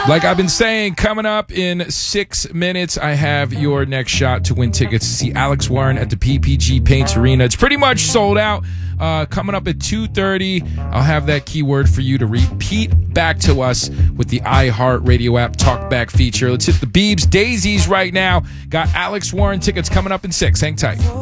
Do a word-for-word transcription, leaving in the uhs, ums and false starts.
Like I've been saying, coming up in six minutes, I have your next shot to win tickets to see Alex Warren at the P P G Paints Arena. It's pretty much sold out. Uh, coming up at two thirty, I'll have that keyword for you to repeat back to us with the iHeartRadio app Talkback feature. Let's hit the Beebs Daisies right now. Got Alex Warren tickets coming up in six. Hang tight.